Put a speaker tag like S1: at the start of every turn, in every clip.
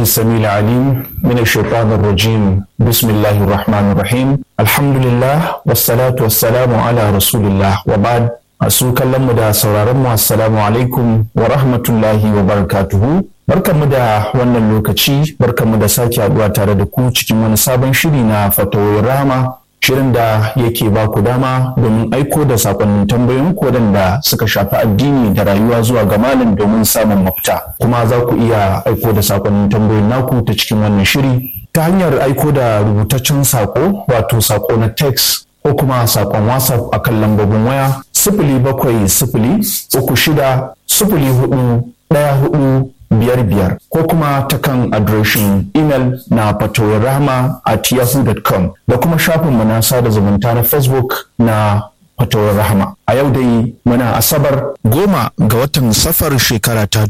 S1: السميع العليم من الشيطان الرجيم بسم الله الرحمن الرحيم الحمد لله والصلاة والسلام على رسول الله وبعد masu kallon mu da sauraron mu assalamu alaikum wa rahmatullahi wa barakatuhu. Barkanmu da wannan lokaci, barkanmu da sake haɗuwa tare da ku cikin wani sabon shiri na fatawoyin rahama, shirin da yake ba ku dama domin aiko da sakonnin tambayoyin ku waɗanda suka shafi addini da rayuwa zuwa ga malam domin samun mafita. Kuma za ku iya aiko da sakonnin tambayoyin naku ta cikin wannan shiri ta hanyar aiko da rubutaccen sako, wato sako na text ko kuma sakon WhatsApp a kan lambobin waya 070036041455 ko kuma ta kan adireshin email na fatawoyirrahama@yahoo.com da kuma shafinmu na sada zumunta na Facebook na Fatawoyin Rahama. A yau dai muna Asabar 10 ga watan Safar shekara ta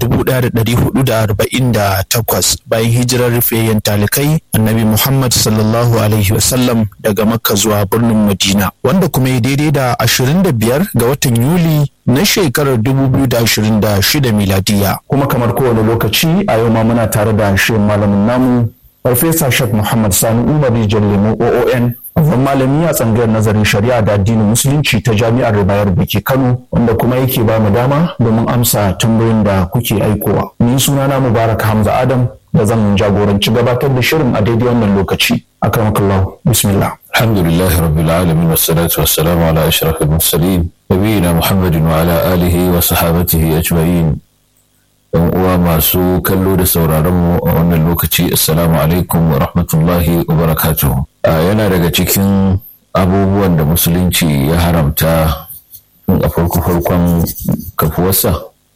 S1: 1448 bayan hijirar rufeyen talikai Annabi Muhammad sallallahu alaihi wasallam daga Makka zuwa birnin Madina, wanda kuma ya daidai da 25 ga watan Yuli na shekarar 2026 miladiya. Kuma kamar kowane lokaci a yau ma muna tare da shirin malamin namu Farfesa Sheikh Muhammad Sani Umar Jallemu OON, babban malami a tsangayar nazarin shari'a da addinin musulunci ta jami'ar Bayar da ke Kano, wanda kuma yake ba mu dama domin amsa tambayoyin da kuke aikowa. Ni sunana Mubarak Hamza Adam da zan jagoranci gabatar da shirin a daidai wannan lokaci. Akramakallah, bismillah.
S2: Alhamdulillahi rabbil alamin wassalatu wassalamu ala ashrafil mursalin nabiyina Muhammadin wa ala alihi wa sahabatihi ajma'in. Yan uwa masu kallo da sauraron mu a wannan lokaci, assalamu alaikum wa rahmatullahi wa barakatuhu. Yana daga cikin abubuwan da musulunci ya haramta a farkon kafuwarsa,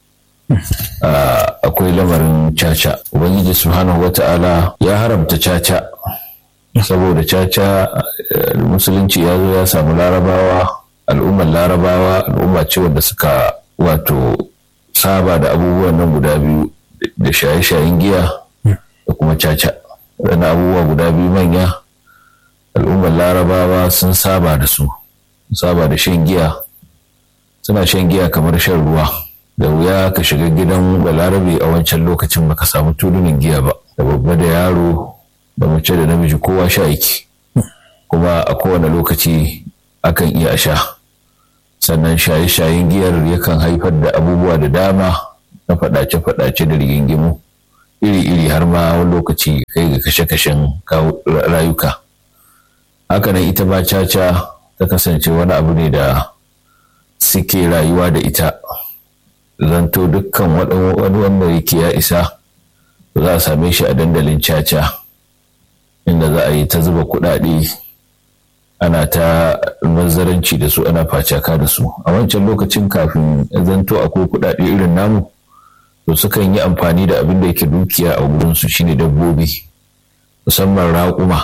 S2: akwai lamarin caca. Ubangiji subhanahu wata'ala ya haramta caca saboda caca musulunci ya zo ya samu larabawa, al'ummar larabawa al'umma ce wanda suka wato saba da abubuwan nan guda biyu, da shaye-shayen giya da kuma caca. Waɗannan abubuwa guda biyu manya al'ummar larabawa sun saba da su, saba da shan giya, suna shan giya kamar shan ruwa. Da wuya ka shiga gidan balarabe a wancan lokacin baka samu tulunin giya ba, da babba da yaro da mace da namiji kowa sha yake, kuma a kowane lokaci akan iya sha. Sannan shaye-shayen giyar yakan haifar da abubuwa da dama na faɗace-faɗace da rigingimu iri-iri, har ma wani lokaci kai ga kashe-kashen rayuka. Hakanan ita ma caca ta kasance wani abu ne da suke rayuwa da ita, zanto dukkan wani wanda yake ya isa za a same shi a dandalin caca, inda za a yi ta zuba kuɗaɗe ana ta mazzaranci da su, ana facaka da su. A wancan lokacin kafin zanto akwai kuɗaɗe irin namu, to sukan yi amfani da abin da yake dukiya a wurinsu shine dabbobi, musamman raƙuma.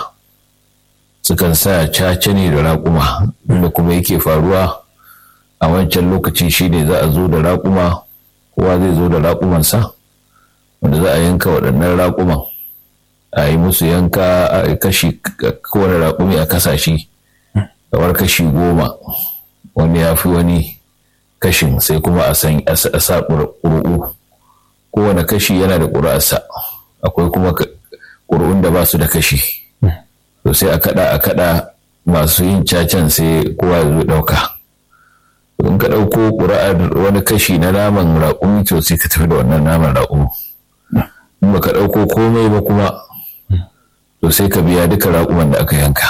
S2: Sukan sa caca ne da raƙuma, inda kuma yake faruwa a wancan lokaci shine za a zo da raƙuma, kowa zai zo da raƙumansa wanda za a yanka waɗannan raƙuman, a yi musu yanka a kashi, kowane raƙumi a kasashe kamar kashi 10, wani ya fi wani kashin, sai kuma a sa ƙuri'u. Kowane kashi yana da ƙuri'arsa, akwai kuma ƙuri'un da ba su da kashi. To sai a kaɗa masu yin cacan sai kowa ya zo ɗauka. In ka ɗauko ƙuri'ar wani kashi na naman raƙumi, to sai ka tafi da wannan naman raƙumi. In ba ka ɗauko komai ba kuma, to sai ka biya duka raƙuman da aka yanka.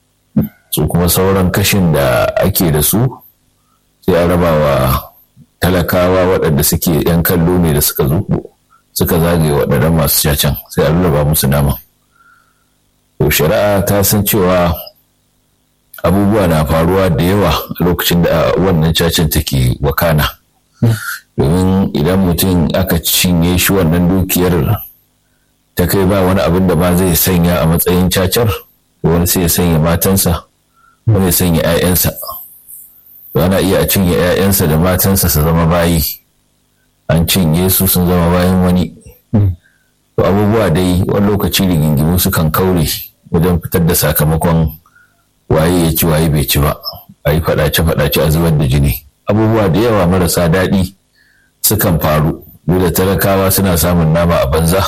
S2: Su kuma sauran kashin da ake da su sai a raba wa talakawa waɗanda suke yan kallo ne da suka zagaye waɗannan masu cacan, sai a raba musu nama. To shari'a ta san cewa abubuwa na faruwa da yawa a lokacin da wannan cacan take wakana, domin idan mutum aka cinye shi wannan dukiyar ta kai ba wani abin da ba zai sanya a matsayin cacar, wani sai ya sanya matansa, wani ya sanya 'ya'yansa. Ana iya a cinye 'ya'yansa da matansa su zama bayi, an cinye su sun zama bayan wani. To abubuwa dai wani lokaci rigingimu sukan kaure wajen fitar da sakamakon waye ya ci waye bai ci ba, a yi faɗace-faɗace a zubar da jini. Abubuwa da yawa marasa daɗi sukan faru, duk da talakawa suna samun nama a banza,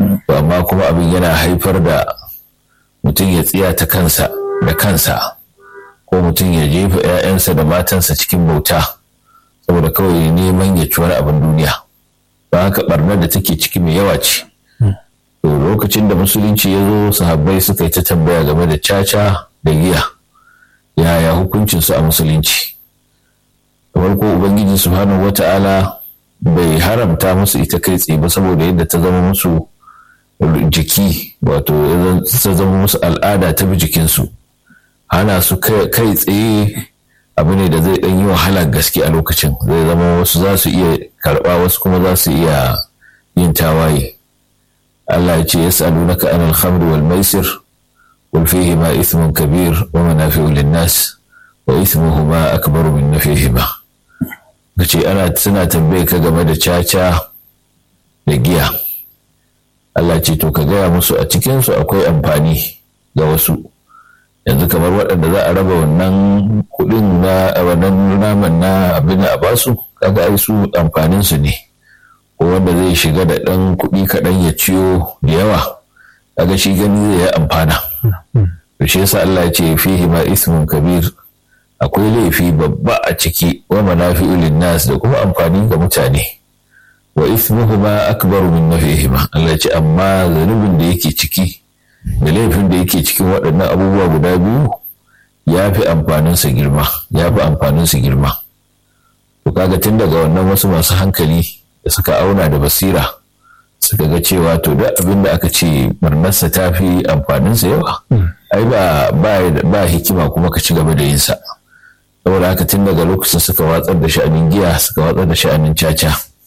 S2: amma kuma abin yana haifar da mutum ya tsiya ta kansa da kansa, ko mutum ya jefa 'ya'yansa da matansa cikin bauta saboda kawai neman ya ci wani abin duniya. Don haka barnar da take ciki mai yawa ce. To lokacin da musulunci ya zo, sahabbai suka yi ta tambaya game da caca da giya, yaya hukuncinsu a musulunci. Da farko ubangiji subhanahu wata'ala bai haramta musu ita kai tsaye ba, saboda yadda ta zama musu jiki, wato ta zama musu al'ada ta bi jikinsu. Hana su kai tsaye abu ne da zai ɗan yi wahala gaske a lokacin, zai zama wasu za su iya karɓa, wasu kuma za su iya yin tawaye. Allah ya ce yas'alunaka anil khamri wal maisir qul fihima ithmun kabir wa manafi'u lin-nas wa ithmuhuma akbaru min nafihima. Kace suna tambaye ka game da caca da giya. Allah ce to ka gaya musu a cikin su akwai amfani ga wasu. Yanzu kamar waɗanda za a raba wannan kuɗin na wannan naman na abin a basu, kaga ai su amfanin su ne. Ko wanda zai shiga da ɗan kuɗi kaɗan ya ciyo da yawa, kaga shi gani zai yi amfana. To shi yasa Allah ya ce fihi ma ismun kabir, akwai laifi babba a ciki, wa manafi'u lin-nas, da kuma amfani ga mutane. Wa ismuhuma akbaru min nafihima. Allah ya ce amma zanubin da yake ciki da laifin da yake cikin waɗannan abubuwa guda biyu ya fi amfaninsa girma. To kaga tun daga wannan wasu masu hankali da suka auna da basira suka ga cewa to duk abin da aka ce barnarsa ta fi amfaninsa yawa, ai ba hikima kuma ka ci gaba da yinsa. Saboda haka tun daga lokacin suka watsar da sha'anin giya, suka watsar da sha'anin caca.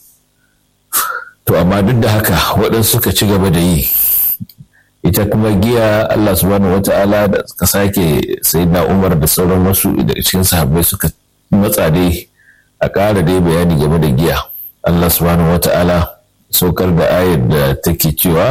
S2: To amma duk da haka waɗansu suka ci gaba da yi. Ita kuma giya, Allah subhanahu wata'ala da suka sake sayyidina Umar da sauran wasu da cikin sahabbai suka matsa dai a ƙara dai bayani game da giya. Allah subhanahu wata'ala saukar da ayar da take cewa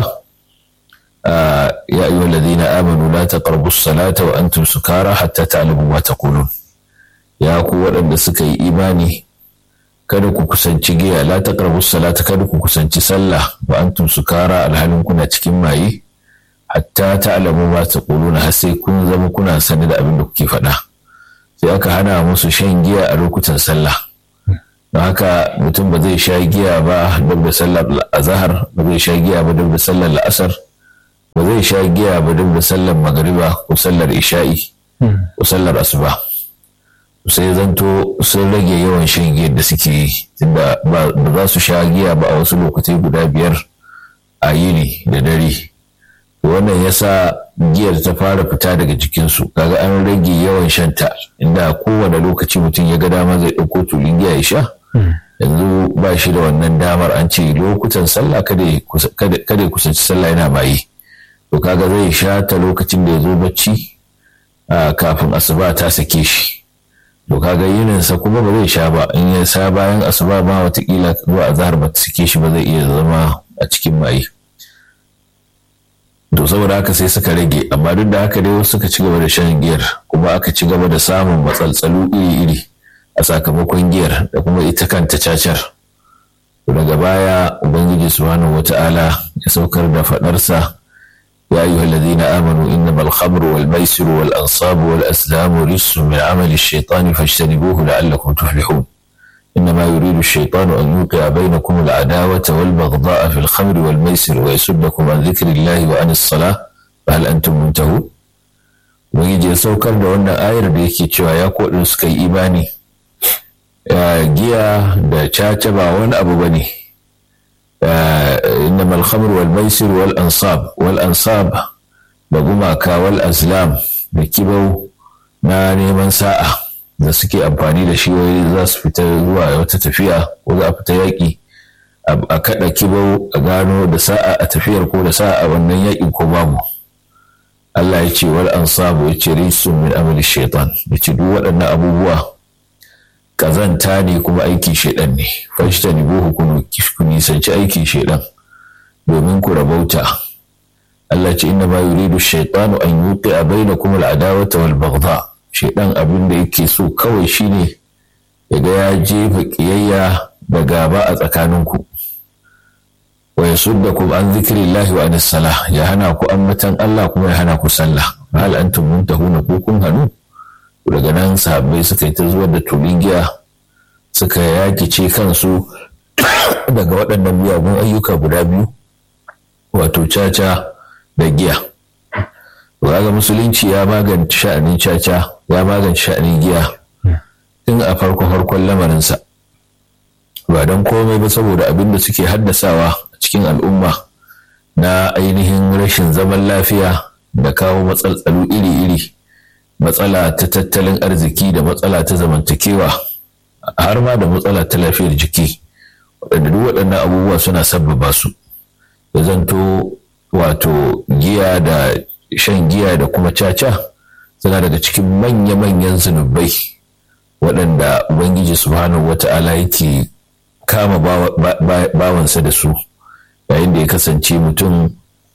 S2: ya ayyuhal ladina amanu la taqrabu as-salata wa antum sukara hatta ta'lamu ma taqulun. Ya ku waɗanda suka yi imani, kada ku kusanci giya, la taqrabu as-salata, kada ku kusanci sallah wa antum sukara alhalin kuna cikin maye, hatta ta'lamu ma taquluna, har sai kun zama kuna sani da abin da kuke faɗa. Sai aka hana musu shan giya a lokutan sallah. Don haka mutum ba zai sha giya ba duk da sallar azhar, ba zai sha giya ba duk da sallar la'asar, ba zai sha giya ba duk da sallar magriba ko sallar isha'i ko sallar asuba. Sai zanto sun rage yawan shan giyar da suke yi, tunda ba za su sha giya ba a wasu lokatai guda 5 a yini da dare. Wannan yasa giyar ta fara fita daga jikinsu, kaga an rage yawan shanta, inda kowane lokaci mutum ya ga dama zai ɗauko tulun giya ya sha. Yanzu ba shi da wannan damar, an ce lokutan sallah kada ya kusanci sallah yana maye. To kaga zai sha ta lokacin da ya zo bacci kafin asuba ta sake shi. To kaga yininsa kuma ba zai sha ba, in ya sa bayan asuba ma watakila zuwa azhar ba ta sake shi ba, zai iya zama a cikin maye. To saboda haka sai suka rage, amma duk da haka dai wasu suka ci gaba da shan giyar, kuma aka ci gaba da samun matsaltsalu iri-iri a sakamakon giyar da kuma ita kanta cacar. Daga baya Ubangiji subhanahu wata'ala ya saukar da faɗarsa, ya ayyuhal ladina amanu innamal khamru wal maisiru wal ansabu wal azlamu rijsun min amali ash-shaytani fajtanibuhu la'allakum tuflihun. إنما يريد الشيطان أن يوقع بينكم العداوة والبغضاء في الخمر والميسر ويصدكم عن ذكر الله وعن الصلاة فهل أنتم منتهون. ويجي يسوكر da wannan ayar da yake cewa ya kodin suka yi imani, giya da caca ba wani abu bane. innamal khamr wal maisir wal ansab da gumaka wal azlam da kibau na neman sa'a da suke amfani da shi wai za su fita zuwa wata tafiya ko za a fita yaƙi a kaɗa kibau a gano da sa'a a tafiyar ko da sa'a a wannan yaƙin ko babu. Allah ya ce wal ansabu, ya ce rijsun min amali shaitan, ya ce duk waɗannan abubuwa ƙazanta ne kuma aikin shaitan ne. Fajtanibuhu, ku nisanci aikin shaitan domin ku rabauta. Allah ce inna ma yuridu shaitanu an yuqi'a bainakum al-adawata wal baghdha. Shaitan abin da yake so kawai shine ya ga ya jefa kiyayya da gaba a tsakaninku. wa yasuddakum an dhikrillahi wa anis salah, ya hana ku ambatan Allah kuma ya hana ku sallah. Hal antum muntahuna, ko kun hanu? Daga nan sahabbai suka yi ta zuwa da tulun giya, suka yakice kansu daga waɗannan miyagun ayyuka guda biyu, wato caca da giya. Kaga musulunci ya magance sha'anin caca, ya magance sha'anin giya tun a farkon lamarinsa, ba don komai ba saboda abin da suke haddasawa a cikin al'umma na ainihin rashin zaman lafiya da kawo matsaltsalu iri-iri, matsala ta tattalin arziki da matsala ta zamantakewa, har ma da matsala ta lafiyar jiki, waɗanda duk waɗannan abubuwa suna sabbaba su. Da zanto wato giya da shan giya da kuma caca suna daga cikin manya-manyan zunubai waɗanda Ubangiji Subhanahu wata'ala yake kama bawansa da su, yayin da ya kasance mutum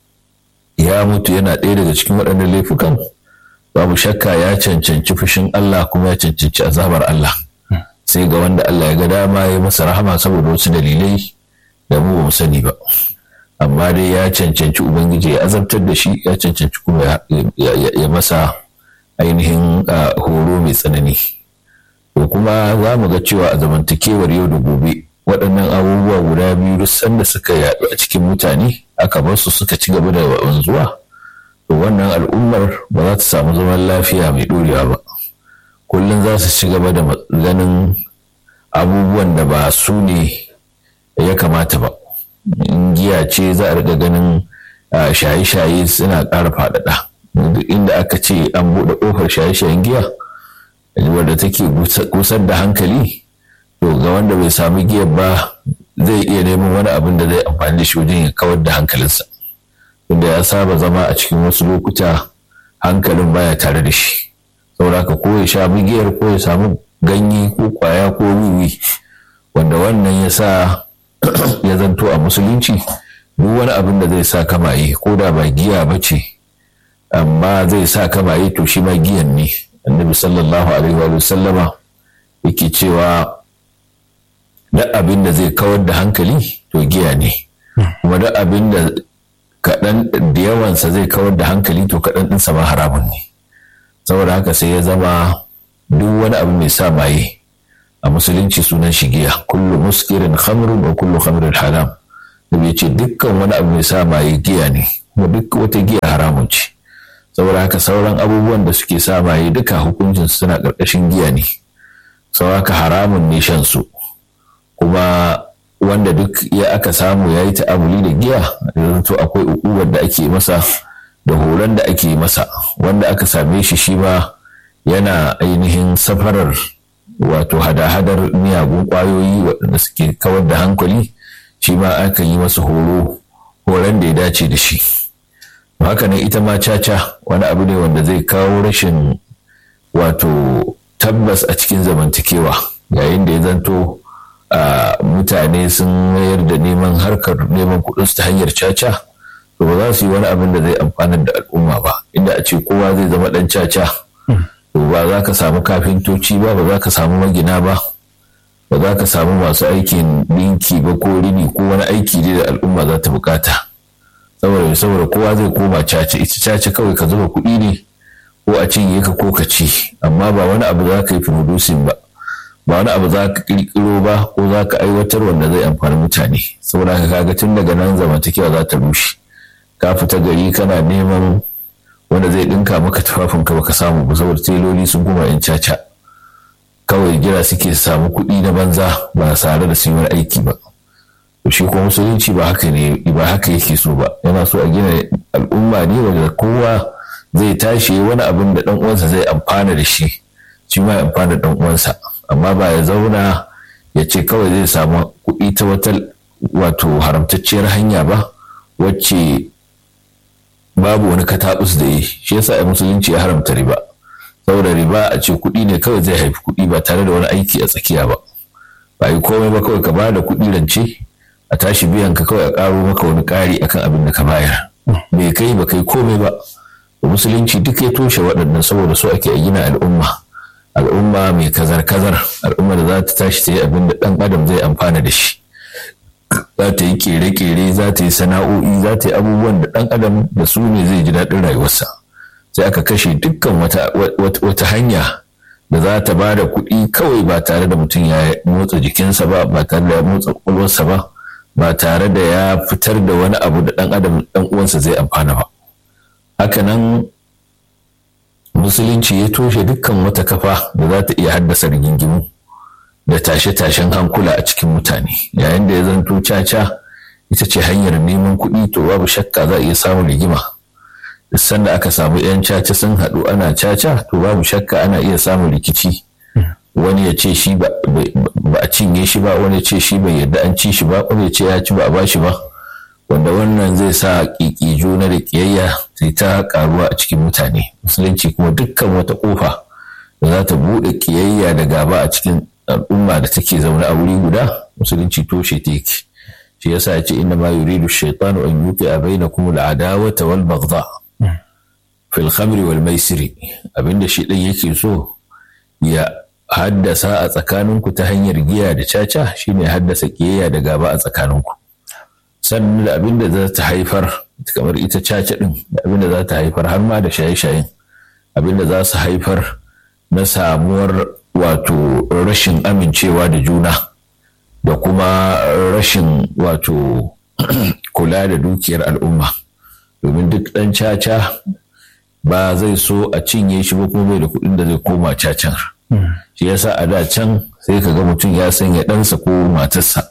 S2: ya mutu yana ɗaya daga cikin waɗannan laifukan, babu shakka ya cancanci fushin Allah kuma ya cancanci azabar Allah, sai ga wanda Allah ya ga dama ya masa rahama saboda wasu dalilai da mu ba mu sani ba. Amma dai ya cancanci Ubangiji ya azabtar da shi, ya cancanci kuma ya masa ainihin horo mai tsanani. To kuma za mu ga cewa a zamantakewar yau da gobe waɗannan abubuwa guda biyu duk sanda suka yaɗu a cikin mutane aka bar su suka ci gaba da wanzuwa, to wannan al'ummar ba za ta samu zaman lafiya mai ɗorewa ba. Kullum za su ci gaba da ganin abubuwan da ba su ne ya kamata ba. In giya ce za a riga ganin shaye-shaye suna ƙara faɗaɗa. Duk inda aka ce an buɗe ƙofar shaye-shayen giya wadda take kusar da hankali, to ga wanda bai sami giyar ba zai iya neman wani abin da zai amfani da shi wajen ya kawar da hankalinsa, tunda ya saba zama a cikin wasu lokuta hankalin baya tare da shi. Saboda ko ya sha bigiyar ko ya samu ganye ko kwaya ko wiwi, wanda wannan ya sa ya zanto a musulunci duk wani abin da zai sa kamaye, ko da ba giya ba ce amma zai sa kamaye, to shi ma giyan ne. Annabi sallallahu alaihi wa sallama yake cewa duk abin da zai kawar da hankali to giya ne, kuma duk abin da kaɗan da yawansa zai kawar da hankali to kaɗan ɗinsa ma haramun ne. Saboda haka sai ya zama duk wani abu mai sa maye a musulunci sunan shi giya. Kullu muskirin khamrun wa kullu khamrin haram. Da bai ce dukkan wani abu mai sa maye giya ne, kuma duk wata giya haramun ce. Saboda haka sauran abubuwan da suke sa maye duka hukuncin suna ƙarƙashin giya ne. Saboda haka haramun ne shan su. Kuma wanda duk ya aka samu ya yi ta'amuli da giya, to akwai ukuwar da ake masa da horon da ake masa. Wanda aka same shi shi ma yana ainihin safarar wato hada-hadar miyagun ƙwayoyi waɗanda suke kawar da hankali, shi ma aka yi masa horon da ya dace da shi. Haka ne ita ma caca wani abu ne wanda zai kawo rashin wato tabbas a cikin zamantakewa, yayin da ya zanto mutane sun mayar da neman kuɗinsu ta hanyar caca, to ba za su yi wani abin da zai amfanar da al'umma ba. Inda a ce kowa zai zama ɗan caca, to ba za ka samu kafintoci ba, ba za ka samu magina ba, ba za ka samu masu aikin ɗinki ba ko rini ko wani aiki da al'umma za ta bukata. Saboda kowa zai koma caca. Ita caca kawai ka zuba kuɗi ne ko a cinye ka ko ka ci, amma ba wani abu za ka yi producing ba wani abu za ka kirkiro ba ko za ka aiwatar wanda zai amfani mutane. Saboda haka kaga tun daga nan zamantakewa za ta rushe. Ka fita gari kana neman wanda zai ɗinka maka tufafinka baka samu ba, saboda teloli sun kuma yan caca, kawai jira suke samu kuɗi na banza ba tare da su yi aiki ba. Shi kuma musulunci ba haka yake so ba. Yana so a gina al'umma ne wanda kowa zai tashi wani abin da ɗan uwansa zai amfana da shi, shi ma ya amfana da ɗan uwansa, amma ba ya zauna ya ce kawai zai samu kuɗi ta wata wato haramtacciyar hanya ba wacce babu wani katabus da yi. Shi yasa a musulunci ya haramta riba, saboda riba a ce kuɗi ne kawai zai haifi kuɗi ba tare da wani aiki a tsakiya ba. Ba yi komai ba, kawai ka ba da kuɗi rance a tashi biyan ka, kawai a ƙaro maka wani ƙari akan abin da ka bayar. Bai kai ba kai komai ba. Musulunci duk ya toshe waɗannan saboda so ake gina al'umma mai kazar-kazar, al'umma da za ta tashi ta yi abin da ɗan adam zai amfana da shi. za ta yi kere-kere, za ta yi sana'o'i, za ta yi abubuwan da ɗan adam da su ne zai ji daɗin rayuwarsa. Sai aka kashe dukkan wata hanya da za ta ba da kuɗi kawai ba tare da mutum ya motsa jikinsa ba tare da ya motsa ƙwaƙwalwarsa ba tare da ya fitar da wani abu da ɗan adam ɗan uwansa zai amfana ba. Hakanan musulunci ya toshe dukkan wata kafa da za ta iya haddasa rigingimu da tashe-tashen hankula a cikin mutane. Yayin da ya zanto caca ita ce hanyar neman kuɗi, to babu shakka za a iya samun rigima. Duk sanda aka samu 'yan caca sun haɗu ana caca, to babu shakka ana iya samun rikici. Wani ya ce shi ba a cinye shi ba, wani ya ce shi bai yarda an ci shi ba, wani ya ce ya ci ba a ba shi ba, wanda wannan zai sa ƙiƙi juna da ƙiyayya sai ta ƙaruwa a cikin mutane. Musulunci kuma dukkan wata ƙofa da za ta buɗe ƙiyayya da gaba a cikin al'umma da take zaune a wuri guda, musulunci toshe ta yake. Shi yasa ya ce inna ma yuridu shaytanu an yuqi'a bainakum al-adawata wal baghdha fil khamri wal maisiri. Abinda shi ɗan yake so ya haddasa a tsakaninku ta hanyar giya da caca shine haddasa ƙiyayya da gaba a tsakaninku. Sannan da abinda za ta haifar, kamar ita caca ɗin, da abinda za ta haifar har ma da shaye-shayen, abinda za su haifar na samuwar wato rashin amincewa da juna da kuma rashin wato kula da dukiyar al'umma. Domin duk ɗan caca ba zai so a cinye shi ba, kuma bai da kuɗin da zai koma cacan. Shi yasa a da can sai ka ga mutum ya sanya ɗansa ko matarsa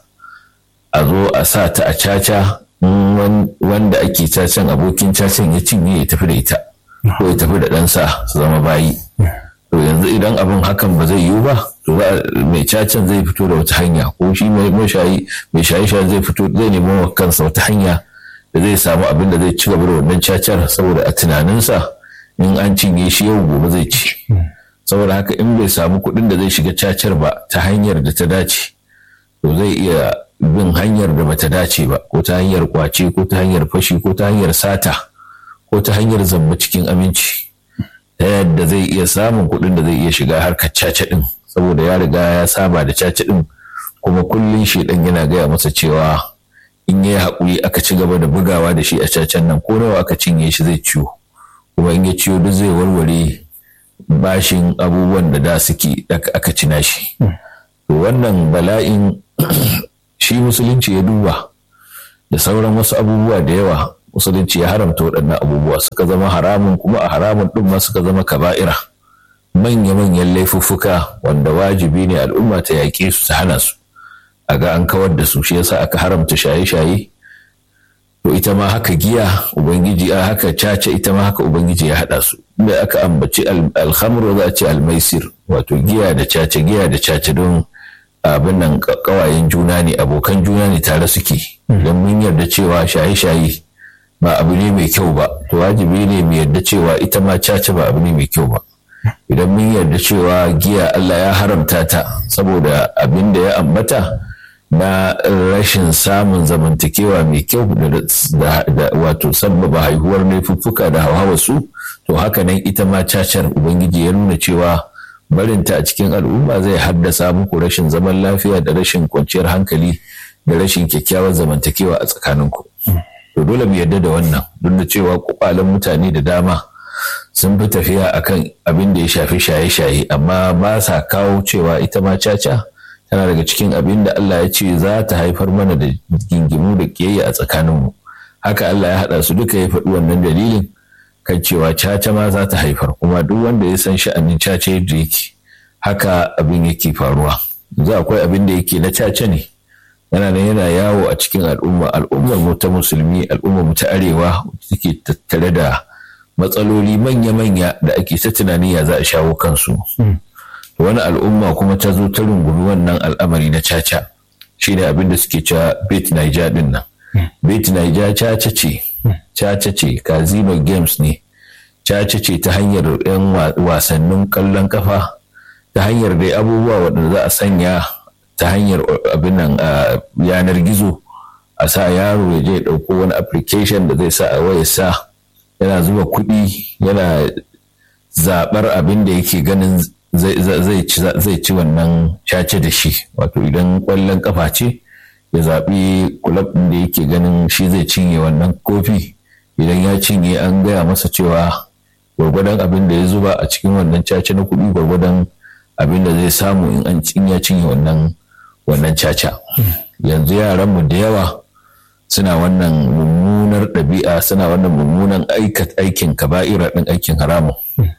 S2: a zo a sa ta a caca, wanda ake cacan abokin cacan ya cinye ya tafi da ita ko ya tafi da ɗansa su zama bayi. To yanzu idan abin hakan ba zai yiwu ba, to mai cacan zai fito da wata hanya, ko shi mai shaye-shaye zai fito, zai nemo wa kansa wata hanya da zai samu abin da zai ci gaba da wannan cacar, saboda a tunaninsa in an cinye shi yau gobe zai ci. Saboda haka in bai samu kuɗin da zai shiga cacar ba ta hanyar da ta dace, to zai iya bin hanyar da bata dace ba, ko ta hanyar kwace, ko ta hanyar fashi, ko ta hanyar sata, ko ta hanyar zamba cikin aminci, ta yadda zai iya samun kuɗin da zai iya shiga harkar caca ɗin, saboda ya riga ya saba da caca ɗin. Kuma kullum shi ɗan yana gaya masa cewa in ya yi haƙuri aka ci gaba da bugawa da shi a cacan nan, ko nawa aka cinye shi zai ciwo, kuma in ya ciwo duk zai warware bashin abubuwan da suke aka cina shi. To wannan bala'in shi musulunci ya duba da sauran wasu abubuwa da yawa. Musulunci ya haramta waɗannan abubuwa, suka zama haramun, kuma a haramun ɗin ma suka zama kaba'ira, manya-manyan laifuffuka wanda wajibi ne al'umma ta yaƙe su, ta hana su, a ga an kawar da su. Shi yasa aka haramta shaye-shaye. To ita ma haka giya ubangiji, a haka caca ita ma haka ubangiji ya haɗa su. Inda aka ambaci alhamru za a ce almaisir, wato giya da caca don abin nan kawayen juna ne, abokan juna ne, tare suke. Idan mun yarda cewa shaye-shaye ba abu ne mai kyau ba, to wajibi ne mu yarda cewa ita ma caca ba abu ne mai kyau ba. Idan mun yarda cewa giya Allah ya haramta ta saboda abin da ya ambata na rashin samun zamantakewa mai kyau da wato sabbaba haihuwar laifuffuka da hawa su, to haka nan ita ma cacar ubangiji ya nuna cewa barinta a cikin al'umma zai haddasa muku rashin zaman lafiya da rashin kwanciyar hankali da rashin kyakkyawar zamantakewa a tsakaninku. To dole mu yarda da wannan, duk da cewa kwakwalen mutane da dama sun fi tafiya akan abin da ya shafi shaye-shaye, amma ba sa kawo cewa ita ma caca tana daga cikin abin da Allah ya ce za ta haifar mana da gingimu da ƙiyayya a tsakaninmu. Haka Allah ya haɗa su duka, ya faɗi wannan dalilin kan cewa caca ma za ta haifar, kuma duk wanda ya san sha'anin caca yadda yake, haka abin yake faruwa. Yanzu akwai abin da yake na caca ne, yana nan yana yawo a cikin al'ummar mu ta musulmi, al'ummar mu ta arewa, take tattare da matsaloli manya-manya da ake ta tunani ya za a shawo kansu. Wani al'umma kuma ta zo ta rungumi wannan al'amari na caca, shi ne abin da suke cewa Bet Naija din nan. Bet Naija caca ce, Casino Games ne, caca ce ta hanyar 'yan wasannin kallon kafa, ta hanyar dai abubuwa waɗanda za a sanya ta hanyar abin nan yanar gizo, a sa yaro ya je ɗauko wani application da zai sa a waya sa, yana zuba kuɗi, yana zaɓar abin da yake ganin zai ci wannan caca da shi. Wato idan ƙwallon kafa ce ya zaɓi kulab da yake ganin shi zai cinye wannan kofi. Idan ya cinye an gaya masa cewa gwargwadon abin da ya zuba a cikin wannan caca na kuɗi gwargwadon abin da zai samu in ya cinye wannan caca. Yanzu yaranmu da yawa suna wannan mummunar ɗabi'a, suna wannan mummunan aikin kaba'ira ɗin, aikin haramun.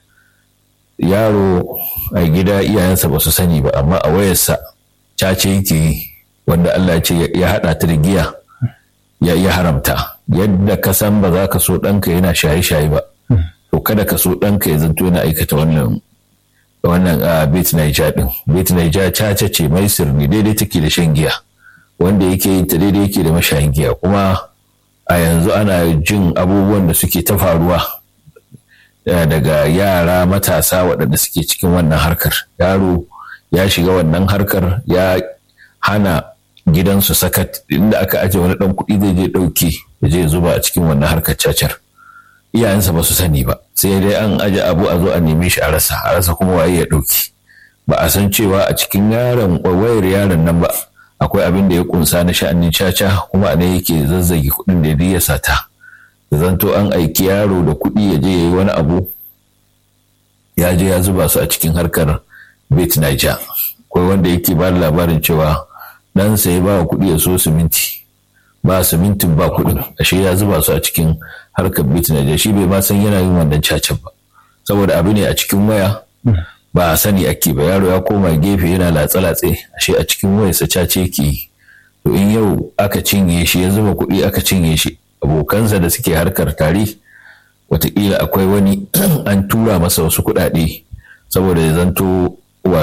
S2: Yaro a gida iyayensa ba su sani ba, amma a wayarsa caca yake yi, wanda Allah ce ya haɗa ta da giya ya haramta. Yadda ka san ba za ka so ɗanka yana shaye-shaye ba, to kada ka so ɗanka ya zanto yana aikata wannan Bet Naija ɗin. Bet Naija caca ce, maisir ne, daidai take da shan giya, wanda yake yin ta daidai yake da mashayin giya. Kuma a yanzu ana jin abubuwan da suke ta faruwa daga yara matasa waɗanda suke cikin wannan harkar. Yaro ya shiga wannan harkar, ya hana gidansu sakat, inda aka aje wani ɗan kuɗi zai je ɗauke ya je zuba a cikin wannan harkar cacar. Iyayensa ba su sani ba, sai dai an aje abu a zo a neme shi a rasa kuma waye ya ɗauki. Ba a san cewa a cikin wayar yaron nan ba akwai abin da ya kunsa na sha'anin caca, kuma a nan yake zazzage kuɗin da ya sata. Da zanto an aiki yaro da kuɗi ya je ya yi wani abu, ya je ya zuba su a cikin harkar Bet Naija. Akwai wanda yake ba da labarin cewa ɗansa ya ba wa kuɗi ya so siminti, ba simintin ba kuɗin, ashe ya zuba su a cikin harkar Bet Naija. Shi bai ma san yana yin wannan cacan ba, saboda abu ne a cikin waya, ba a sani ake ba. Yaro ya koma gefe yana latsa-latse, ashe a cikin wayarsa cace yake yi. To in yau aka cinye shi, ya zuba kuɗi aka cinye shi, abokansa da suke harkar tare wataƙila akwai wani an tura masa wasu kuɗaɗe saboda ya zanto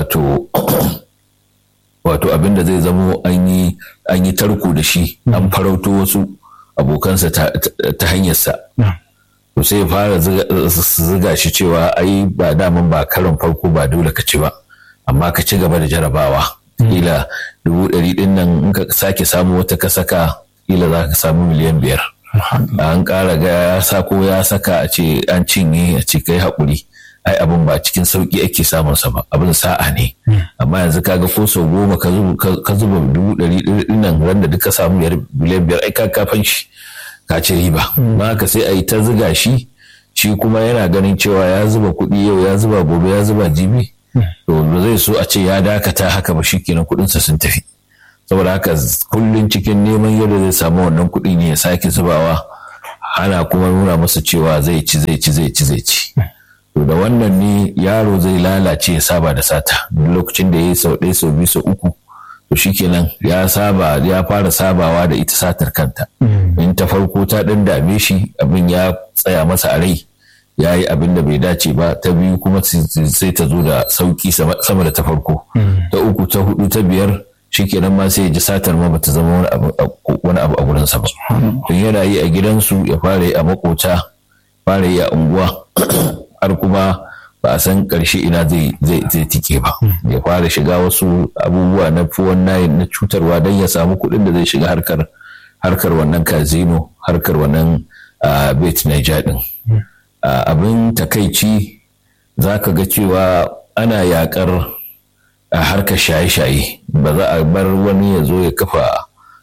S2: wato abin da zai zamo an yi tarko da shi, an farauto wasu abokansa ta hanyarsa. To sai fara ziga shi cewa ai ba daman ba karin farko ba dole ka ci ba, amma ka ci gaba da jarabawa. Kila 100,000 ɗin nan in ka sake samu wata ka saka, kila za ka samu miliyan 5. An ƙara ga ya saka a ce an cinye, a ce kai haƙuri, ai abin ba cikin sauƙi ake samunsa ba, abin sa'a ne. Amma yanzu kaga ko sau 10 ka zuba 100,000 ɗin nan, wanda duka samu miliyan 5, ai ka kafan shi ka ci riba. Ma haka sai a yi ta ziga shi kuma yana ganin cewa ya zuba kuɗi yau, ya zuba gobe, ya zuba jibi, to ba zai so a ce ya dakata haka ba, shikenan kuɗinsa sun tafi. Saboda haka kullum cikin neman yadda zai samu wannan kuɗi ne ya sake zubawa, ana kuma nuna masa cewa zai ci. To da wannan ne yaro zai lalace, ya saba da sata. Lokacin da ya yi sau 1, sau 2, sau 3, to shikenan ya fara sabawa da ita satar kanta. In ta farko ta ɗan dame shi, abin ya tsaya masa a rai, ya yi abin da bai dace ba. Ta biyu kuma sai ta zo da sauki sama da ta farko. Ta 3, ta 4, ta 5, shikenan ma sai ya ji satar ma bata zama wani abu a gurinsa ba. Tun yana yi a gidansu, ya fara yi a makota, fara yi a unguwa, har kuma ba a san ƙarshe ina zai tike ba. Ya fara shiga wasu abubuwa na na cutarwa don ya samu kuɗin da zai shiga harkar wannan kazino, harkar wannan Bet Naija ɗin. Abin takaici za ka ga cewa ana yaƙar a harkar shaye-shaye. Ba za a bar wani ya zo ya kafa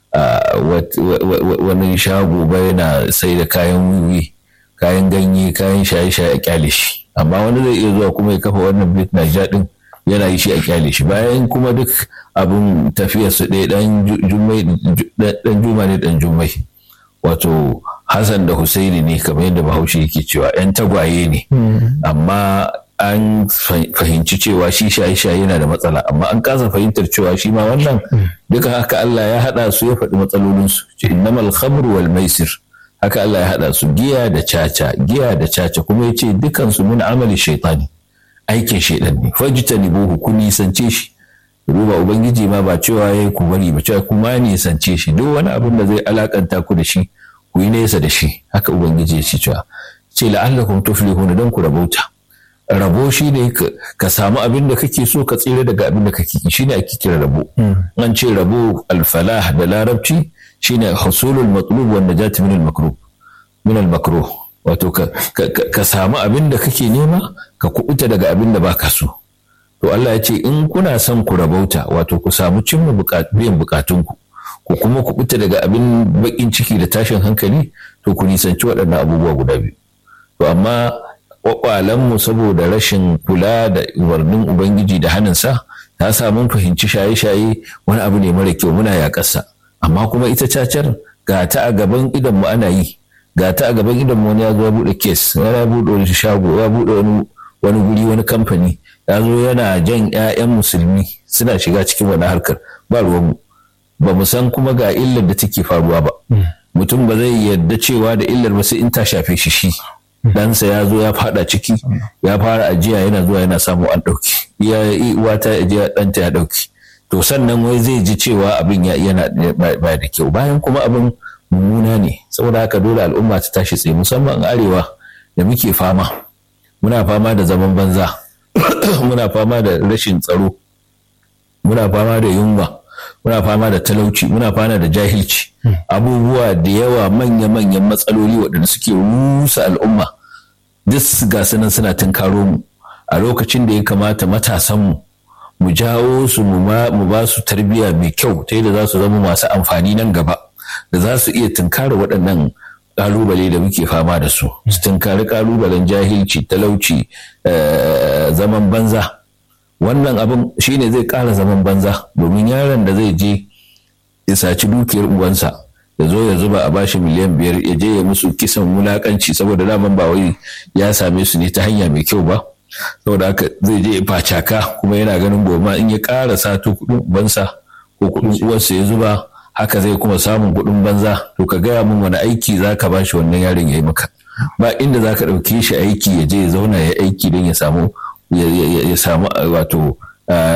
S2: wani shago ba yana sai da kayan wiwi, kayan ganye, kayan shaye-shaye a kyale shi. Amma wani zai iya zuwa kuma ya kafa wannan Bet Naija din yana yi shi a kyale shi, bayan kuma duk abin tafiyar su ɗaya ɗan juma ne ɗan jummai. Wato Hassan da Husaini ne, kamar yadda Bahaushe yake cewa 'yan tagwaye ne. Amma an fahimci cewa shi shaye-shaye yana da matsala, amma an kasa fahimtar cewa shi ma wannan duka haka Allah ya haɗa su, ya faɗi matsalolinsu. Innamal khamru wal maisir, haka Allah ya haɗa su, giya da caca, kuma ya ce dukansu min amali shaitani, aikin shaitan ne. Fajtanibuhu, ku nisance shi. Ruba Ubangiji ma ba cewa yayi ku bari ba, cewa kuma nisance shi. Duk wani abin da zai alakanta ku da shi, ku yi nesa da shi. Haka Ubangiji ya ce cewa, ce la'allakum tuflihuna, don ku rabauta. Rabo shi ne ka samu abin da kake so, ka tsira daga abin da kake ki, shine ake kira rabo. An ce rabo alfalah da larabci shine husulul matlub wan najat min al makruh. Wato ka samu abin da kake nema, ka kubuta daga abin da baka so. To Allah ya ce in kuna son ku rabauta, wato ku samu cimma biyan bukatunku, ku kuma ku fita daga abin bakin ciki da tashin hankali, to ku nisanci waɗannan abubuwa guda biyu. To amma kwakwalenmu saboda rashin kula da umarnin ubangiji da hannunsa ta sa mun fahimci shaye-shaye wani abu ne mara kyau, muna yaƙarsa. Amma kuma ita cacar ga ta a gaban idan mu ana yi, ga ta a gaban idan mu wani ya zo ya buɗe kes, ya buɗe wani shago, ya buɗe wani guri, wani kamfani, ya zo yana jan 'ya'yan musulmi suna shiga cikin wani harkar, ba ruwanmu, ba mu san kuma ga illar da take faruwa ba. Mutum ba zai yarda cewa da illar ba sai in ta shafe shi. Ɗansa ya zo ya fada ciki, ya fara ajiya, yana zuwa yana samu an ɗauki, uwa ta ajiya ɗanta ya ɗauki, to sannan wai zai ji cewa abin yana ba da kyau, bayan kuma abin mummuna ne. Saboda haka dole al'umma ta tashi tsaye, musamman arewa da muke fama, muna fama da zaman banza muna fama da rashin tsaro, muna fama da yunwa, muna fama da talauci, muna fama da jahilci, abubuwa da yawa, manya-manyan matsaloli waɗanda suke rusa al'umma duk ga sunan suna tunkaro mu a lokacin da ya kamata matasanmu mu jawo su mu ba su tarbiyya mai kyau ta yadda za su zama masu amfani nan gaba, da za su iya tunkara waɗannan ƙalubale da muke fama da su tunkari ƙalubalen jahilci, talauci, zaman banza. Wannan abin shine zai ƙara zaman banza, domin yaron da zai je ya saci dukiyar uwansa ya zo ya zuba a bashi miliyan 5 ya je ya musu kisan wulakanci, saboda daman ba wai ya same su ne ta hanya mai kyau ba, saboda haka zai je ya facaka, kuma yana ganin goma in ya ƙara sato kuɗin ubansa ko kuɗin uwarsa ya zuba, haka zai kuma samun kuɗin banza. To ka gaya min wani aiki za ka bashi wannan yaron ya yi maka? Ba inda za ka ɗauke shi aiki ya je ya zauna ya aiki don ya samu wato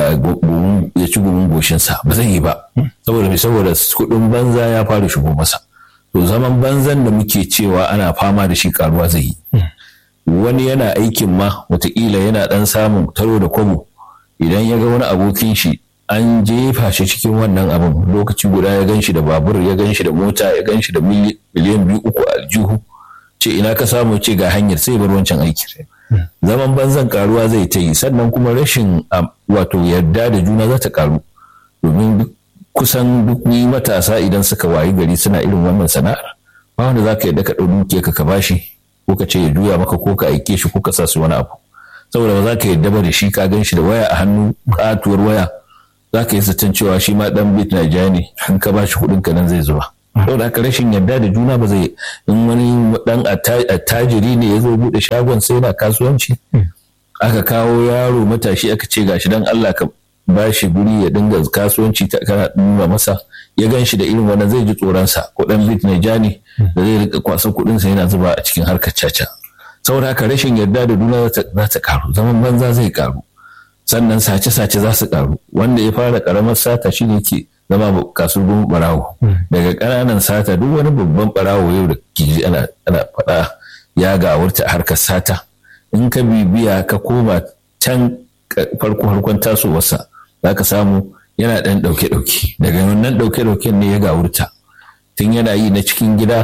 S2: ya ci gumin goshinsa, ba zai yi ba, saboda kuɗin banza ya fara shigo masa. To zaman banzan da muke cewa ana fama da shi karuwa zai yi. Wani yana aikin ma wataƙila yana ɗan samun taro da kwabo, idan ya ga wani abokin shi an jefa shi cikin wannan abin, lokaci guda ya gan shi da babur, ya gan shi da mota, ya gan shi da miliyan 2-3 a aljihu, ce ina ka samu, ce ga hanyar, sai bar wancan aiki. Zaman banzan karuwa zai ta yi, sannan kuma rashin wato yarda da juna za ta karu, domin kusan duk matasa idan suka wayi gari suna irin wannan sana'ar, ba wanda za ka yarda ka ɗau dukiya ka bashi, ko ka ce ya juya maka, ko ka aike shi, ko ka sa su wani abu, saboda ba za ka yarda ba da shi. Ka gan shi da waya a hannu, katuwar waya, za ka yi zaton cewa shi ma ɗan bit Naija ne, in ka bashi kuɗin ka nan zai zuba. Saboda haka rashin yarda da juna ba zai, in wani dan attajiri ne ya zo bude shagon sai yana kasuwanci, aka kawo yaro matashi aka ce gashi dan Allah ka bashi guri ya dinga kasuwanci, kana nuna masa, ya gan shi da irin wannan zai ji tsoron sa, ko dan bit Naija ne da zai rika kwasa kuɗin sa yana zuba a cikin harkar caca. Saboda haka rashin yarda da juna za ta karu, zaman banza zai karu, sannan sace-sace za su karu. Wanda ya fara karamar sata shine ke zama kasuwar barawo, daga ƙananan sata duk wani babban barawo yau da kiji ana faɗa ya gawurta a harkar sata. In ka bibiya ka koma can farkon tasowarsa, za ka samu yana ɗan ɗauke-ɗauke, daga wannan ɗauke-ɗauken ne ya gawurta, tun yana yi na cikin gida,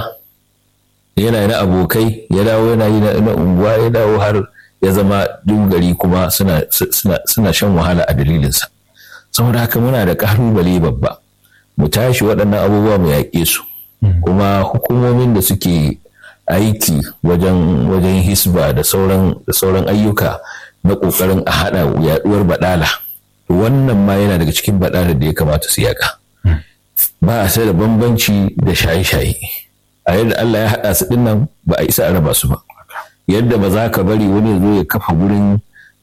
S2: yana yi na abokai, ya dawo yana yi na unguwa, ya dawo har ya zama duk gari kuma suna shan wahala a dalilinsa. Saboda haka muna da ƙalubale babba, mu tashi waɗannan abubuwa mu yaƙe su, kuma hukumomin da suke aiki wajen hisba da sauran ayyuka na ƙoƙarin a haɗa yaɗuwar baɗala, wannan ma yana daga cikin baɗalar da ya kamata su yaƙa. Ba a sai da bambanci da shaye-shaye, a yadda Allah ya haɗa su ɗinnan ba a isa a raba su ba. Yadda ba za ka bari wani zo ya kafa wurin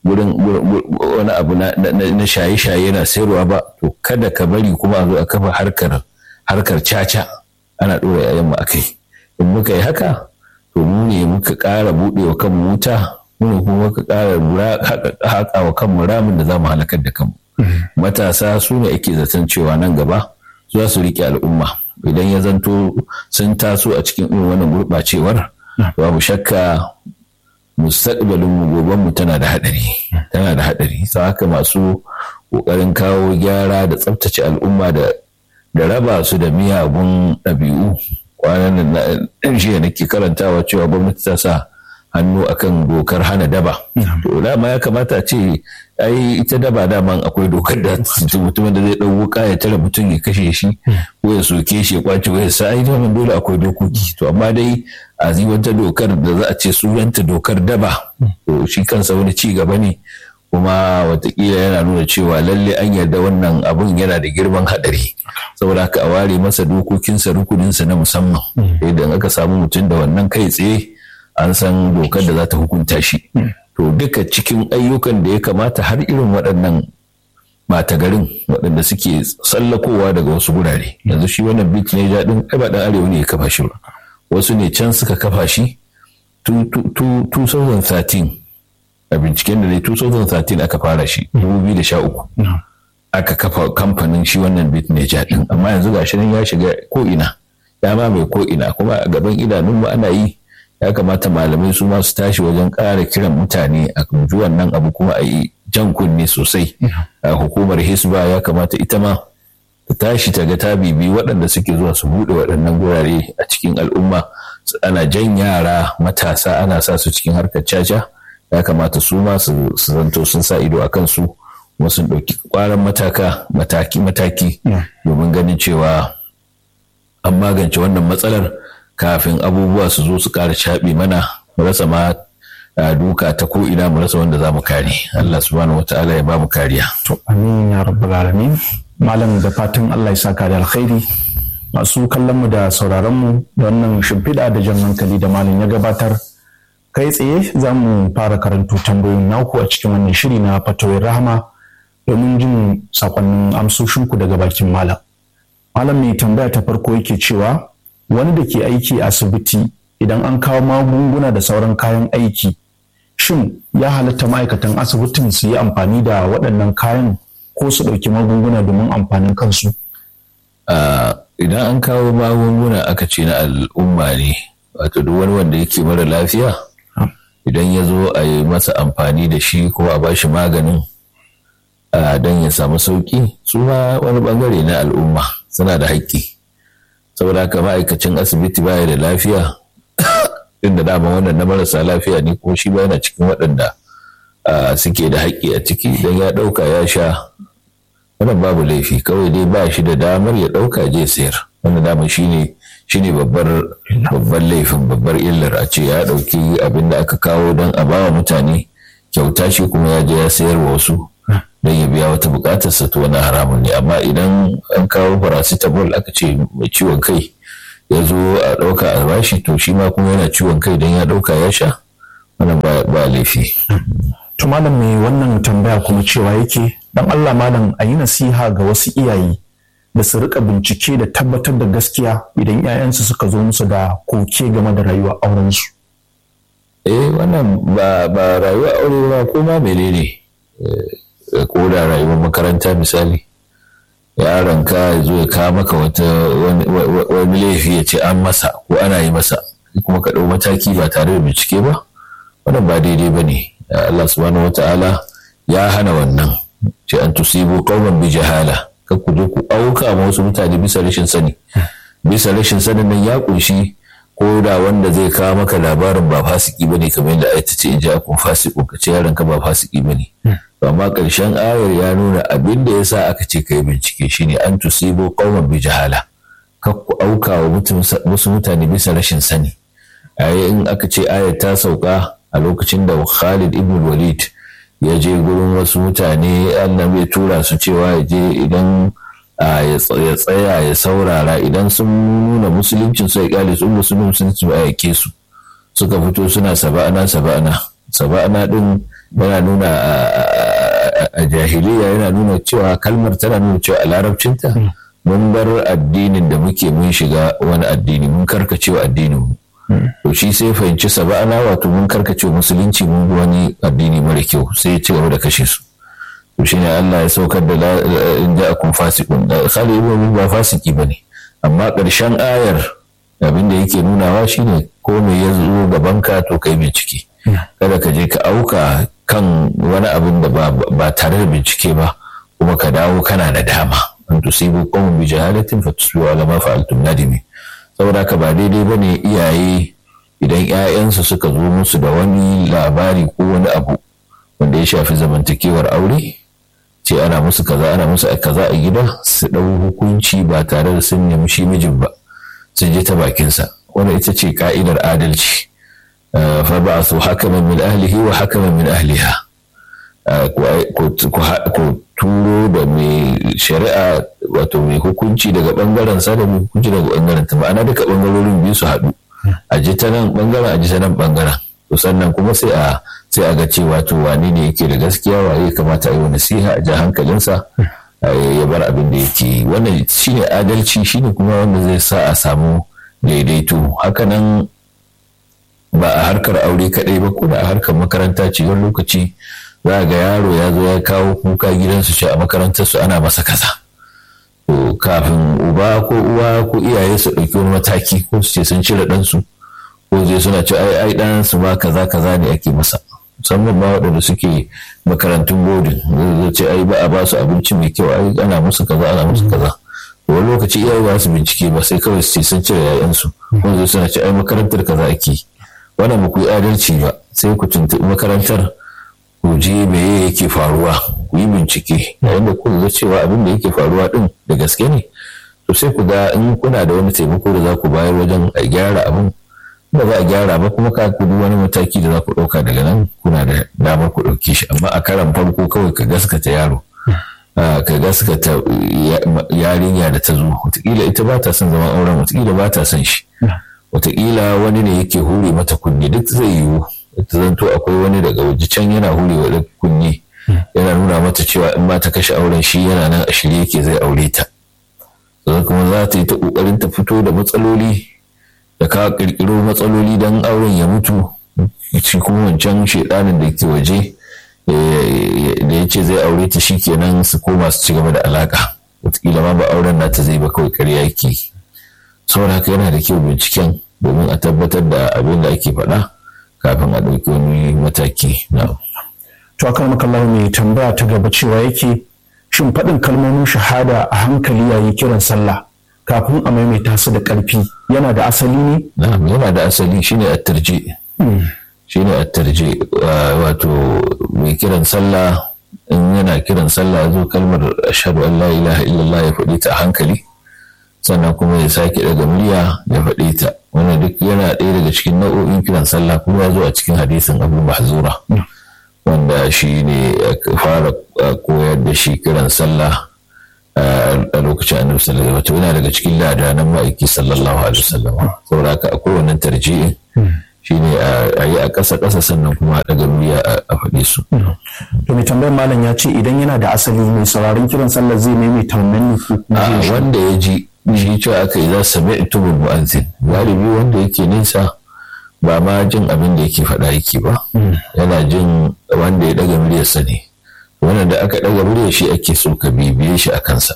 S2: wani abu na shaye-shaye yana sayarwa ba, to kada ka bari kuma a zo a kafa harkar caca ana ɗora yayan mu akai. In muka yi haka, to mu ne muka ƙara buɗe wa kanmu wuta, mu ne kuma muka ƙara haƙa wa kanmu ramin da za mu halakar da kanmu. Matasa su ne ake zaton cewa nan gaba za su riƙe al'umma, idan ya zanto sun taso a cikin irin wannan gurɓacewar, babu shakka mustaqbalin goben mu tana da haɗari. Sai haka masu ƙoƙarin kawo gyara da tsaftace al'umma da raba su da miyagun ɗabi'u, kwanan nan jiya nake karantawa cewa gwamnati ta sa hannu akan dokar hana daba. To dama ya kamata a ce ai ita daba daman akwai dokar da mutumin da zai ɗau wuka ya tare mutum ya kashe shi ko ya soke shi ya kwace wayar sa ai daman dole akwai dokoki. To amma dai a yi wata dokar da za a ce sunanta dokar daba to shi kansa wani ci gaba ne, kuma watakila yana nuna cewa lalle an yarda wannan abun yana da girman hadari, saboda haka a ware masa dokokinsa rukuninsa na musamman. Idan aka samu mutum da wannan kai tsaye an san dokar da za ta hukunta shi. To duka cikin ayyukan da ya kamata har irin waɗannan mata garin waɗanda suke tsallakowa daga wasu gurare, yanzu shi wannan bit ne jaɗin ai ba ɗan arewa ne ya kafa shi ba, wasu ne can suka kafa shi 2013 a binciken da ne 2013 aka fara shi 2013 aka kafa kamfanin shi wannan bit ne jaɗin, amma yanzu ga shi nan ya shiga ko'ina ya mamaye ko'ina kuma a gaban idanunmu ana yi. Ya kamata malamai su ma su tashi wajen ƙara kiran mutane a ji wannan abu kuma a yi jan kunne sosai. Hukumar Hisba ya kamata ita ma ta tashi ta ga ta bibi waɗanda suke zuwa su buɗe waɗannan gurare a cikin al'umma, ana jan yara matasa ana sa su cikin harkar caca. Ya kamata su ma su zanto sun sa ido a kansu kuma sun ɗauki ƙwaran mataki domin ganin cewa an magance wannan matsalar kafin abubuwa su zo su ƙara caɓe mana, mu rasa ma duka ta ko ina, mu rasa wanda za mu kare. Allah subhanahu wata'ala ya ba mu kariya.
S1: To amin ya rabbal alamin. Malam da fatan Allah ya saka da alkhairi. Masu kallon mu da sauraron mu da wannan shimfiɗa da jan hankali da malam ya gabatar, kai tsaye za mu fara karanto tambayoyin naku a cikin wannan shiri na Fatawoyin Rahama domin jin sakonnin amsoshinku daga bakin malam. Malam mai tambaya ta farko yake cewa wani da ke aiki a asibiti idan an kawo magunguna da sauran kayan aiki, shin ya halatta ma'aikatan asibitin su yi amfani da waɗannan kayan ko su ɗauki magunguna domin amfanin kansu?
S2: Idan an kawo magunguna aka ce na al'umma ne, wato duk wani wanda yake mara lafiya idan ya zo a yi masa amfani da shi ko a bashi maganin don ya samu sauƙi, su ma wani bangare na al'umma suna da haƙƙi. Saboda haka ma'aikacin asibiti baya da lafiya inda dama wannan na marasa lafiya ne, ko shi ba yana cikin waɗanda suke da haƙƙi a ciki. Idan ya ɗauka ya sha wannan babu laifi, kawai dai ba shi da damar ya ɗauka je sayar. Wannan dama shine babbar laifin, babbar illar a ce ya ɗauki abin da aka kawo don a bawa mutane kyauta, shi kuma ya je ya sayar wa wasu don ya biya wata bukatarsa, to wani haramun ne. Amma idan an kawo paracetamol aka ce mai ciwon kai ya zo a ɗauka a bashi, to shi ma kuma yana ciwon kai don ya ɗauka ya sha, wannan ba laifi.
S1: To malam mai wannan tambaya kuma cewa yake dan Allah malam a yi nasiha ga wasu iyaye da su rika bincike da tabbatar da gaskiya idan 'ya'yansu suka zo musu da koke game da rayuwar aurensu.
S2: Wannan ba rayuwar aure ba, ko ma menene, ko da rayuwar makaranta misali, yaron ka ya zo ya kawo maka wani laifi ya ce an masa ko ana yi masa, kuma ka ɗau mataki ba tare da bincike ba, wannan ba daidai ba ne. Allah subhanahu wata'ala ya hana wannan, ce an tusibu qauman bi jahala, kan ku je ku auka ma wasu mutane bisa rashin sani. Bisa rashin sanin nan ya kunshi ko da wanda zai kawo maka labarin ba fasiki bane, kamar yadda ayat ce in ja kun fasiku, ka ce yaron ka ba fasiki bane. Amma ƙarshen ayar ya nuna abin da yasa aka ce kai bincike shine an tusibu qauman bi jahala, kar ku auka wa wasu mutane bisa rashin sani. In aka ce ayar ta sauka a lokacin da Khalid ibn Walid ya je gurin wasu mutane, annabi ya tura su cewa ya je idan ya tsaya ya saurara, idan sun nuna musuluncin su ya kyale su, musuluncin su ya yake su. Suka fito suna saba'ana din yana nuna a jahiliya, yana nuna cewa kalmar tana nuna cewa a larabcinta mun bar addinin da muke mun shiga wani addini, mun karkacewa addinin mu. To shi sai fahimci saba'ana wato mun karkacewa musulunci, mun bi wani addini mara kyau, sai ya ci gaba da kashe su. To shine Allah ya saukar da in ja'akum fasiqun. Khalid ibn Walid ba fasiki bane, amma ƙarshen ayar abin da yake nunawa shine ko me ya zo gaban ka to kai bincike, kada ka je ka auka kan wani abin da ba tare da bincike ba, kuma ka dawo kana da dama. An tusibu qawmin bi jahalatin fatusbihu ala ma fa'altum nadimi. Saboda ka ba daidai bane iyaye idan 'ya'yansu suka zo musu da wani labari ko wani abu wanda ya shafi zamantakewar aure, ce ana musu kaza ana musu kaza a gida, su ɗau hukunci ba tare da sun nemi shi mijin ba, sun je ta bakinsa. Wannan ita ce ka'idar adalci. Fa ba'athu hakaman min ahlihi wa hakaman min ahliha. Ku turo da mai shari'a, wato mai hukunci daga bangaren sa da mai hukunci daga bangaren ta, ma'ana duka bangarorin biyu su haɗu, a ji ta nan bangaren a ji ta nan bangaren, to sannan kuma sai a ga cewa to wane ne yake da gaskiya, waye kamata a yi wa nasiha, a ja hankalinsa ya bar abin da yake yi. Wannan shine adalci, shine kuma wanda zai sa a samu daidaito. Hakanan ba a harkar aure kaɗai ba, ko da a harkar makaranta ce, wani lokaci za ga yaro ya zo ya kawo kuka gidansu ce a makarantarsu ana masa kaza, to kafin uba ko uwa ko iyaye su ɗauki wani mataki, ko su ce sun cire ɗansu, ko zai suna ce ai ɗansu ba kaza ne ake masa, musamman ma waɗanda suke makarantun bodin, zai ce ai ba a ba su abinci mai kyau, ai ana musu kaza. Wani lokaci iyaye ba su bincike ba, sai kawai su ce sun cire 'ya'yansu, ko zai suna ce ai makarantar kaza ake. Wannan ba ku yi adalci ba, sai ku tuntuɓi makarantar, ku je meye yake faruwa, ku yi bincike. Yayin da kuka ga cewa abin da yake faruwa din da gaske ne, to sai ku ga in kuna da wani taimako da za ku bayar wajen a gyara abin, ba za a gyara ba kuma ka kudu wani mataki da za ku ɗauka daga nan, kuna da damar ku ɗauke shi. Amma a karan farko kawai ka gaskata yaro, ka gaskata yarinya da ta zo, wataƙila ita ba ta son zaman auren, wataƙila ba ta son shi, wataƙila wani ne yake hure mata kunne, duk zai yiwu. Ta zanto akwai wani daga waje can yana hurewa da kunne, yana nuna mata cewa in ma ta kashe auren shi yana nan a shirye yake zai aure ta. Sannan kuma za ta yi ta ƙoƙarin ta fito da matsaloli, da ka ƙirƙiro matsaloli don auren ya mutu, shi kuma wancan shedanin da ke waje da ya ce zai aure ta, shi kenan su koma su ci gaba da alaƙa, wataƙila ma ba auren nata zai ba, kawai ƙarya yake. Saboda haka yana da kyau binciken domin a tabbatar da abin da ake faɗa kafin a ɗauki wani mataki.
S1: To akan makallahu mai tambaya ta gaba cewa yake, shin faɗin kalmomin shahada a hankali yayi kiran sallah kafin a maimaita su da ƙarfi yana da asali ne?
S2: Na'am, yana da asali, shine at-tarji. Shine at-tarji, wato mai kiran sallah in yana kiran sallah zo kalmar ashhadu an la ilaha illallah ya faɗi ta a hankali, sannan kuma ya sake daga murya ya faɗi ta. Wannan duk yana ɗaya daga cikin nau'o'in kiran sallah, kuma ya zo a cikin hadisin Abu Mahzura, wanda shi ne fara koyar da shi kiran sallah a lokacin Annabi sallallahu alaihi wasallam, yana daga cikin ladanan ma'aiki sallallahu alaihi wasallam. Saboda haka akwai wannan tarji'in, shine a yi a ƙasa sannan kuma daga murya a faɗi su.
S1: To mai tambayar malam ya ce idan yana da asali mai sauraron kiran sallah zai maimaita wannan ne ko kuma
S2: wanda ya ji shi cewa aka yi za su sami itubul mu'azzin, galibi wanda yake nesa ba ma jin abin da yake faɗa yake ba, yana jin wanda ya ɗaga muryarsa ne, wannan da aka ɗaga muryar shi ake so ka bibiye shi a kansa.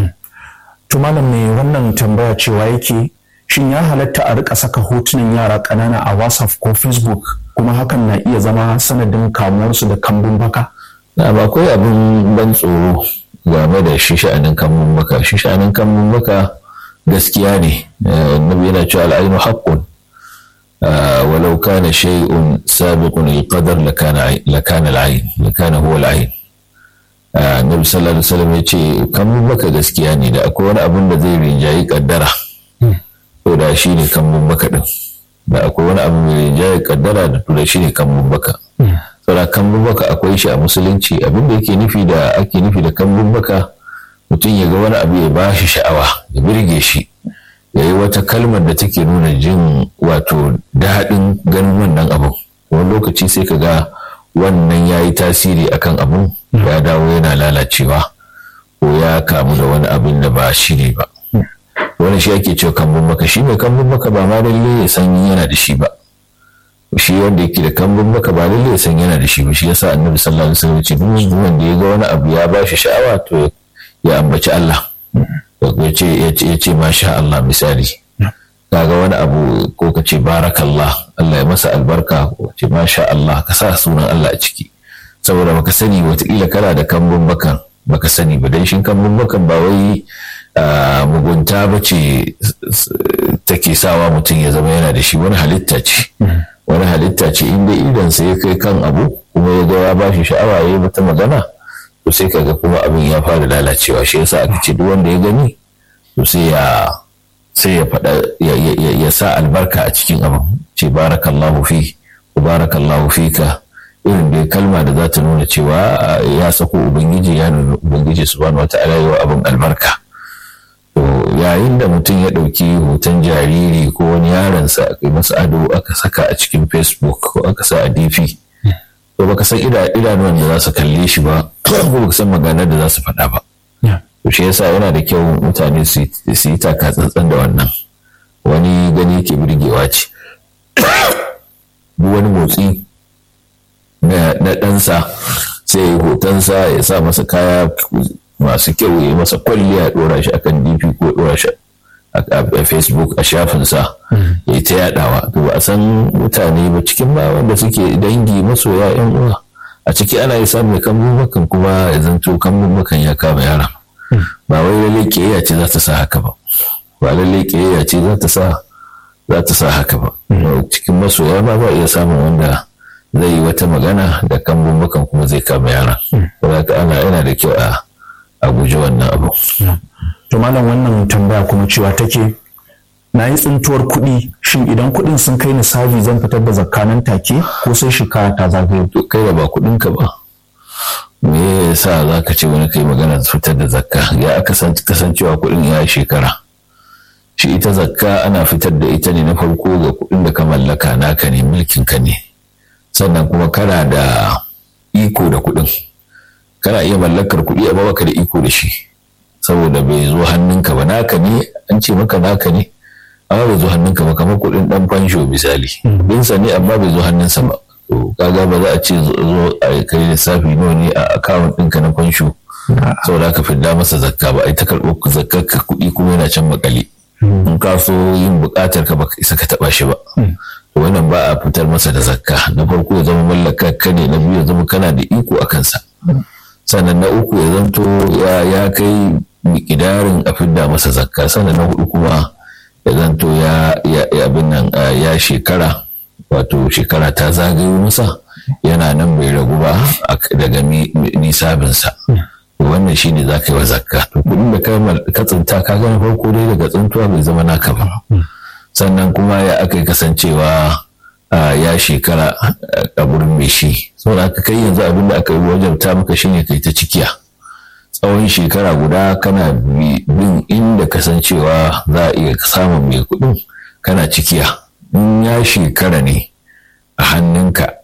S1: To malam mai wannan tambaya cewa yake, shin ya halatta a rika saka hotunan yara ƙanana a WhatsApp ko Facebook, kuma hakan na iya zama sanadin kamuwarsu da kambun baka?
S2: Na ba akwai abin ban tsoro game da shi sha'anin kambun baka. Shi sha'anin kambun baka gaskiya ne, annabi yana cewa al'ainu haqqun walau kana shay'un sabiqun al-qadar lakana al-ayn, lakana huwa al-ayn. Annabi sallallahu alaihi wasallam yace kambun baka gaskiya ne, da akwai wani abin da zai rinjayi kaddara, to da shi ne kambun baka din. Da akwai wani abu mai rinjayi kaddara, da to da shi ne kambun baka. Saboda kambun baka akwai shi a musulunci. Abin da ake nufi da kambun baka, mutum ya ga wani abu ya ba shi sha'awa, ya birge shi, ya yi wata kalmar da take nuna jin wato daɗin ganin wannan abin. Wani lokaci sai ka ga wannan ya yi tasiri akan abin, ya dawo yana lalacewa ko ya kamu da wani abin da ba shi ne ba. Wani shi ake cewa kambun baka. Shi mai kambun baka ba ma lalle ya san yana da shi ba. Shi wanda yake da kambun baka ba lalle ya san yana da shi ba. Shi yasa Annabi sallallahu alaihi wasallam ya ce duk wanda ya ga wani abu ya ba shi sha'awa, to ya ambaci Allah, ya ce masha Allah. Misali, kaga wani abu ko ka ce barakallah, Allah ya masa albarka, ko ce masha Allah, ka sa sunan Allah a ciki, saboda baka sani wataƙila kana da kambun bakan baka sani ba. Dan shi kambun bakan ba wai mugunta ba ce take sawa mutum ya zama yana da shi, wani halitta ce inda idansa ya kai kan abu kuma ya ga ya ba shi sha'awa ya yi mata magana, to sai kaga kuma abin ya fara lalacewa. Shi yasa aka ce duk wanda ya gani to sai ya faɗa ya sa albarka a cikin abin, ce barakallahu fi barakallahu fika, irin da kalma da za ta nuna cewa ya sako ubangiji, ya nuna ubangiji subhanahu wata'ala yi wa abin albarka. To yayin da mutum ya ɗauki hoton jariri ko wani yaronsa aka yi masa ado aka saka a cikin Facebook ko aka sa a DP, to baka san idanuwan da za su kalle shi ba, ko baka san maganar da za su faɗa ba. To shi yasa yana da kyau mutane su yi taka tsantsan da wannan. Wani gani ke birgewa ce, duk wani motsi na ɗansa sai ya yi hotonsa ya sa masa kaya masu kyau, ya masa kwalliya, ɗora shi akan DP ko ɗora shi a Facebook a shafinsa, ya ta yaɗawa. To ba a san mutane ba cikin ba wanda suke dangi masoya yan uwa, a ciki ana yi samun kambun makan kuma ya zanto kambun makan ya kama yara. Ba wai lalle ƙiyayya ce za ta sa haka ba, za ta sa haka ba. Cikin masoya ba iya samun wanda zai yi wata magana da kambun makan kuma zai kama yara. Saboda yana da kyau a guji wannan abu.
S1: To malam, wannan tambaya kuma cewa take, na yi tsintuwar kuɗi, shin idan kuɗin sun kai nisabi zan fitar da zakka nan take ko sai shekara ta zagaye?
S2: To kai da ba kuɗinka ba, me yasa za ka ce wani kai magana fitar da zakka? Ya aka kasancewa kuɗin ya yi shekara? Shi ita zakka ana fitar da ita ne na farko ga kuɗin da ka mallaka, naka ne, mulkinka ne, sannan kuma kana da iko da kuɗin. Kana iya mallakar kuɗi amma baka da iko da shi saboda bai zo hannunka ba. Naka ne, an ce maka naka ne amma bai zo hannunka ba, kamar kuɗin ɗan fansho misali, kuɗinsa ne amma bai zo hannunsa ba. To kaga ba za a ce zo a kai lissafi nawa ne a akawun ɗinka na fansho saboda ka fidda masa zakka ba. Ai ta karɓo zakkar ka kuɗi kuma yana can makale, in ka so yin buƙatar ka baka isa ka taɓa shi ba. Wannan ba a fitar masa da zakka. Na farko ya zama mallakar ka ne, na biyu ya zama kana da iko a kansa, sannan na uku ya zanto ya kai miƙidarin a fidda masa zakka, sannan na hudu kuma ya zanto ya abin nan ya shekara, wato shekara ta zagayo masa yana nan bai ragu ba daga nisabinsa. Wannan shine za ka yi wa zakka. To kuɗin da ka tsinta ka gani farko dai daga tsintuwa bai zama naka ba, sannan kuma ya aka yi kasancewa ya shekara a gurin mai shi. Saboda haka kai yanzu abin da aka yi wajabta maka shine kai ta cikiya tsawon shekara guda, kana bin inda kasancewa za a iya samun mai kuɗin, kana cikiya. In ya shekara ne a hannunka